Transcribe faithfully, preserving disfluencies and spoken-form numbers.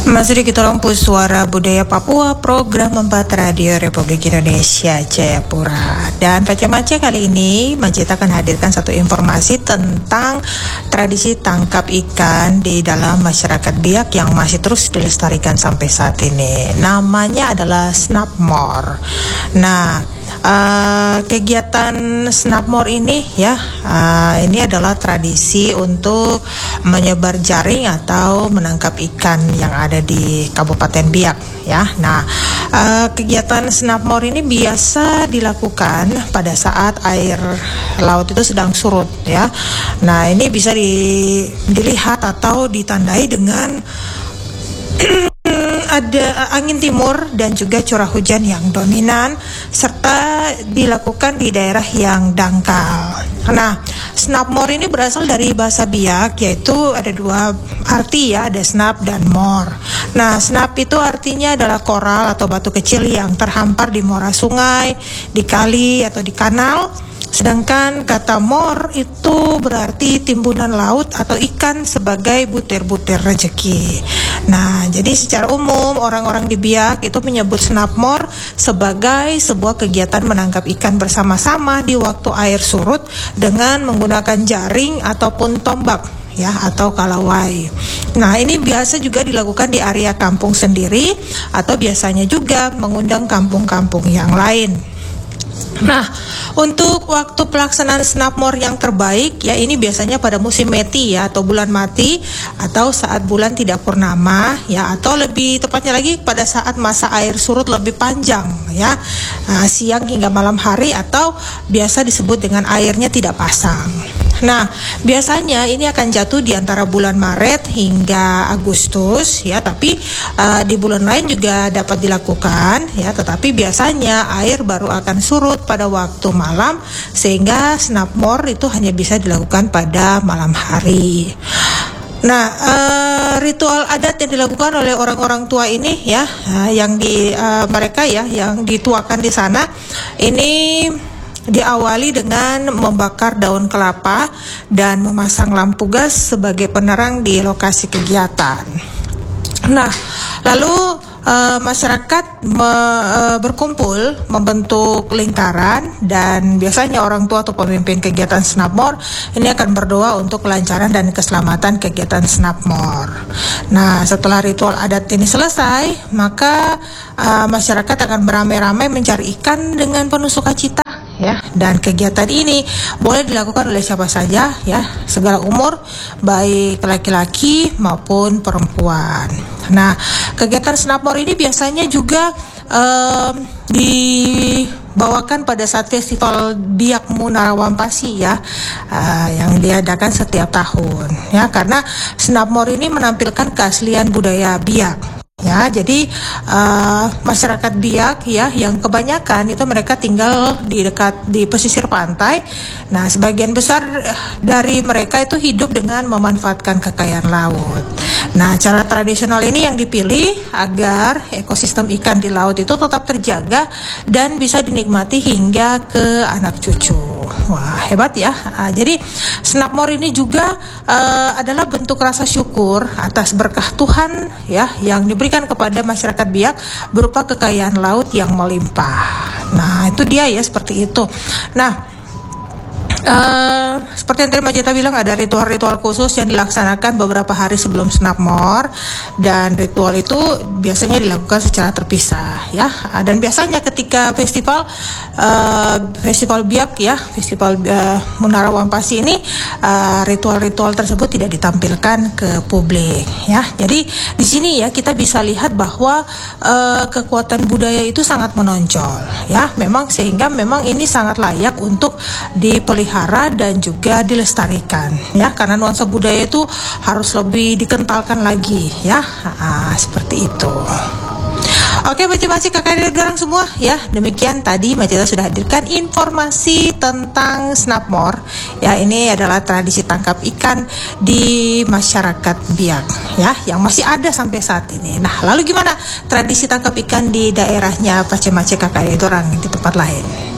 Masih di kita Rompu Suara Budaya Papua, program empat Radio Republik Indonesia Jayapura. Dan Pace Mace kali ini Majid akan hadirkan satu informasi tentang tradisi tangkap ikan di dalam masyarakat Biak yang masih terus dilestarikan sampai saat ini. Namanya adalah Snapmore. Nah, Uh, kegiatan Snapmore ini ya uh, ini adalah tradisi untuk menyebar jaring atau menangkap ikan yang ada di Kabupaten Biak ya. Nah, uh, kegiatan Snapmore ini biasa dilakukan pada saat air laut itu sedang surut ya. Nah, ini bisa di, dilihat atau ditandai dengan ada angin timur dan juga curah hujan yang dominan serta dilakukan di daerah yang dangkal. Nah, Snapmore ini berasal dari bahasa Biak, yaitu ada dua arti ya, ada snap dan more. Nah, snap itu artinya adalah koral atau batu kecil yang terhampar di muara sungai, di kali atau di kanal. Sedangkan kata mor itu berarti timbunan laut atau ikan sebagai butir-butir rezeki. Nah, jadi secara umum orang-orang di Biak itu menyebut Snapmore sebagai sebuah kegiatan menangkap ikan bersama-sama di waktu air surut dengan menggunakan jaring ataupun tombak ya atau kalawai. Nah, ini biasa juga dilakukan di area kampung sendiri atau biasanya juga mengundang kampung-kampung yang lain. Nah, untuk waktu pelaksanaan Snapmore yang terbaik ya ini biasanya pada musim meti ya atau bulan mati atau saat bulan tidak purnama ya atau lebih tepatnya lagi pada saat masa air surut lebih panjang ya, nah, siang hingga malam hari atau biasa disebut dengan airnya tidak pasang. Nah, biasanya ini akan jatuh di antara bulan Maret hingga Agustus ya, tapi uh, di bulan lain juga dapat dilakukan ya, tetapi biasanya air baru akan surut pada waktu malam sehingga Snapmore itu hanya bisa dilakukan pada malam hari. Nah, uh, ritual adat yang dilakukan oleh orang-orang tua ini ya, uh, yang di uh, mereka ya yang dituakan di sana ini diawali dengan membakar daun kelapa dan memasang lampu gas sebagai penerang di lokasi kegiatan. Nah, lalu uh, masyarakat me, uh, berkumpul membentuk lingkaran dan biasanya orang tua atau pemimpin kegiatan Snapmore ini akan berdoa untuk kelancaran dan keselamatan kegiatan Snapmore. Nah, setelah ritual adat ini selesai, maka uh, masyarakat akan beramai-ramai mencari ikan dengan penuh sukacita. Ya, dan kegiatan ini boleh dilakukan oleh siapa saja ya, segala umur, baik laki-laki maupun perempuan. Nah, kegiatan Snapmore ini biasanya juga um, dibawakan pada saat festival Biak Munarawampasi ya, uh, yang diadakan setiap tahun ya, karena Snapmore ini menampilkan keaslian budaya Biak. Ya, jadi uh, masyarakat Biak ya yang kebanyakan itu mereka tinggal di dekat di pesisir pantai. Nah, sebagian besar dari mereka itu hidup dengan memanfaatkan kekayaan laut. Nah, cara tradisional ini yang dipilih agar ekosistem ikan di laut itu tetap terjaga dan bisa dinikmati hingga ke anak cucu. Wah, hebat ya. Nah, jadi Snapmore ini juga uh, adalah bentuk rasa syukur atas berkah Tuhan ya yang diberikan kepada masyarakat Biak berupa kekayaan laut yang melimpah. Nah, itu dia ya, seperti itu. Nah, Uh, seperti yang tadi Mbak Jeta bilang, ada ritual-ritual khusus yang dilaksanakan beberapa hari sebelum Snapmore, dan ritual itu biasanya dilakukan secara terpisah ya. Dan biasanya ketika festival uh, festival Biak ya, festival uh, Munarawampasi ini uh, ritual-ritual tersebut tidak ditampilkan ke publik ya. Jadi di sini ya kita bisa lihat bahwa uh, kekuatan budaya itu sangat menonjol ya. Memang sehingga memang ini sangat layak untuk dipelihara dan juga dilestarikan ya, karena nuansa budaya itu harus lebih dikentalkan lagi ya. Nah, seperti itu. Oke, Maci-maci kakak garang semua ya, demikian tadi Macita sudah hadirkan informasi tentang Snapmore ya. Ini adalah tradisi tangkap ikan di masyarakat Biak ya, yang masih ada sampai saat ini. Nah, lalu gimana tradisi tangkap ikan di daerahnya Maci-maci kakak garang di tempat lain?